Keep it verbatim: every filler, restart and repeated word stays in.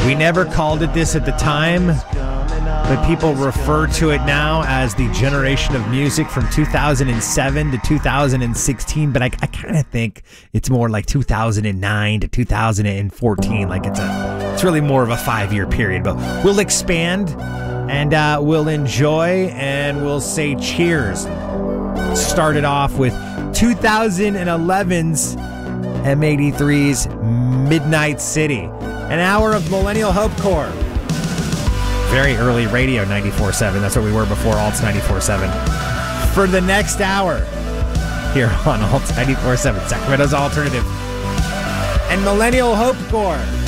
We never called it this at the time, but people refer to it now as the generation of music from two thousand seven to two thousand sixteen, but I, I kind of think it's more like two thousand nine to two thousand fourteen. Like it's a, it's really more of a five-year period, but we'll expand and uh, we'll enjoy and we'll say cheers. Started off with two thousand eleven's M eighty-three's Midnight City, an hour of Millennial Hope Corps. Very early radio, ninety-four point seven. That's what we were before Alts ninety-four point seven. For the next hour, here on Alts ninety-four point seven, Sacramento's Alternative and Millennial Hope Corps.